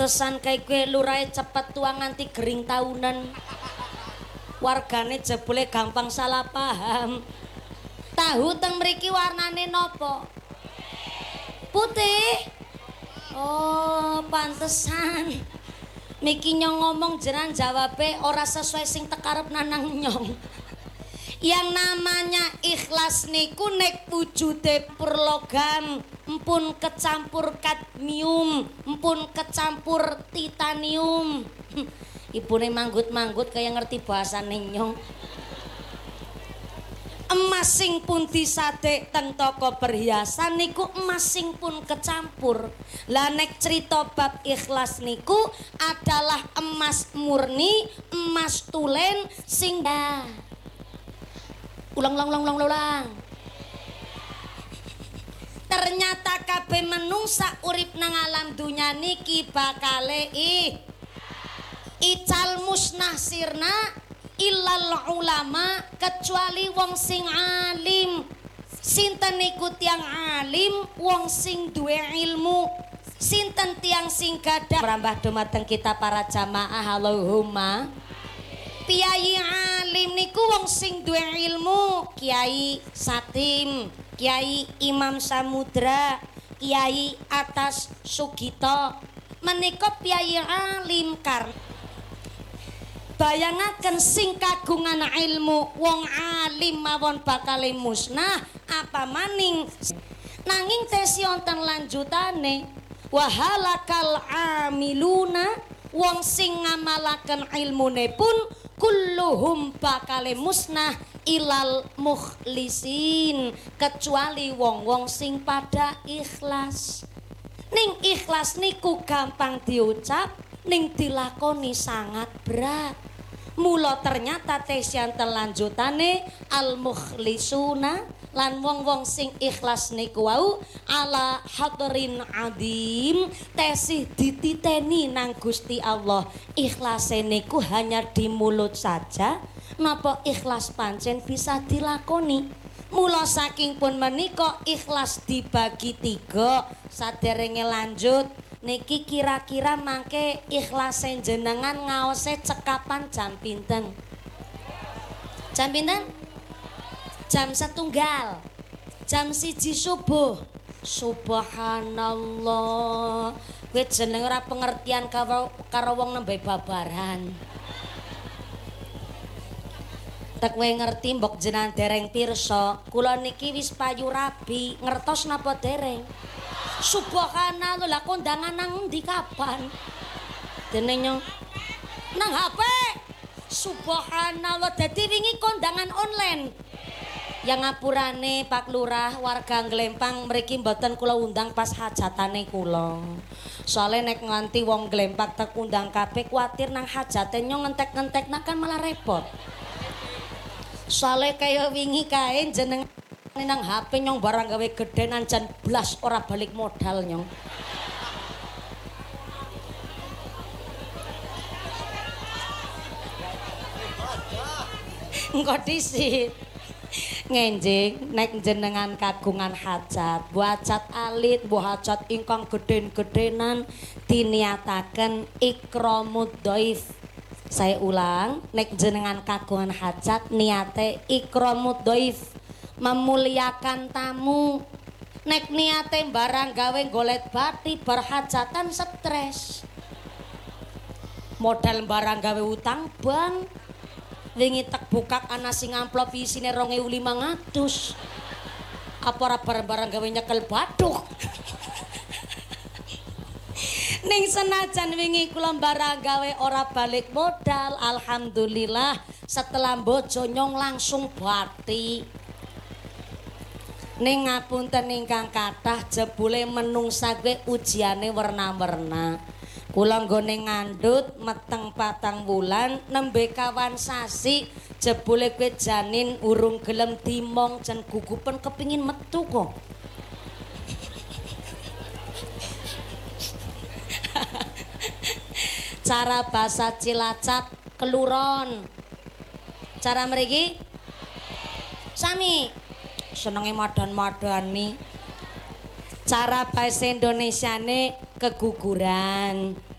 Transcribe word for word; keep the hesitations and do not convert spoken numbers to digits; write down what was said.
Pantesan kayak gue lurahe cepet tua nganti gering tahunan. Wargane jebule gampang salah paham. Tahu teng mriki warnane nopo? Putih. Oh, pantesan. Miki nyong ngomong jenengan jawabe ora sesuai sing tekarep nanang nyong. Yang namanya ikhlas niku nek wujude purlogam, empun kecampur kadmium, empun kecampur titanium. Ibune manggut-manggut kaya ngerti bahasane nyong. Emas sing pun disadek teng toko perhiasan niku emas sing pun kecampur. Lah nek cerita bab ikhlas niku adalah emas murni, emas tulen sing dah. Ulang ulang ulang ulang ulang. Ternyata kabeh menungsa urip nang alam dunya niki bakale ih ical musnah sirna illal ulama, kecuali wong sing alim. Sinten niku tiang alim? Wong sing duwe ilmu. Sinten tiang sing gadah merambah dumateng kita para jamaah Allahumma. Kiai alim niku wong sing duwe ilmu. Kiai Satim, Kiai Imam Samudra, Kiai Atas Sugito menika kiai alim. Karena bayangaken sing kagungan ilmu wong alim mawon bakal musnah apa maning nanging tesi wonten lanjutane wahalakal amiluna wong sing ngamalaken ilmune pun kulluhum bakal musnah ilal mukhlisin kecuali wong-wong sing pada ikhlas. Ning ikhlas niku gampang diucap, ning dilakoni sangat berat. Mula ternyata tesian telanjutane al mukhlisuna lan wong-wong sing ikhlas niku wau ala hadrin adim tesih dititeni nang Gusti Allah. Ikhlase niku hanya di mulut saja, napa ikhlas pancen bisa dilakoni. Mula saking pun menika ikhlas dibagi tiga. Saderenge lanjut niki kira-kira mangke ikhlase jenengan ngaose cekapan jam pinten? Jam pinten? Jam setunggal. Jam siji subuh. Subhanallah. Kowe jeneng ora pengertian karo karo wong nembe babaran. Tak kowe ngerti mbok jenengan dereng pirsa, kula niki wis payu rabi, ngertos napa dereng? Subhanallah, lah kondangan nang ndi kapan? Dene nyong nang H P. Subhanallah, dadi wingi kondangan online. Yang ngapurane Pak Lurah warga Glempang mriki mboten kula undang pas hajatane kula. Soale nek nganti wong Glempang tek undang kabeh kuwatir nang hajate nyong ngentek-ngentekna kan malah repot. Soale kaya wingi kae jeneng nang H P nyong barang gawe gedenan jan blas ora balik modal nyong. Engko disit ngenjing nek jenengan kagungan hajat, bu hajat alit, bu hajat ingkang geden-gedenan diniataken ikramud dhaif. Saya ulang, nek jenengan kagungan hajat niate ikramud dhaif, memuliakan tamu. Nek niate barang gawe golet bati berhajatan stres. Modal barang gawe utang bank. Wingi tak bukak ana sing amplop isine dua ribu lima ratus. Apa ora barang-barang gawe nyekel bathuk. Ning senajan wingi kula barang gawe ora balik modal, alhamdulillah setelah bojo nyong langsung bati. Ning ngapunten ingkang kathah jebule menungsa kuwi ujiane werna-werna. Kula nggone ngandhut meteng patang wulan nembe kawan sasi jebule kowe janin urung gelem dimong jan gugupen kepingin metu kok. Cara basa Cilacap keluron. Cara mriki sami senenge madan-madani. Cara bahasa Indonesiane keguguran.